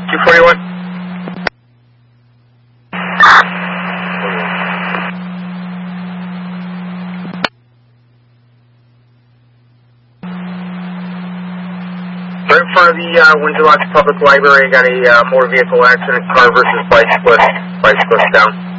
241. Right in front of the Windsor Lodge Public Library, got a motor vehicle accident, car versus bicyclist down.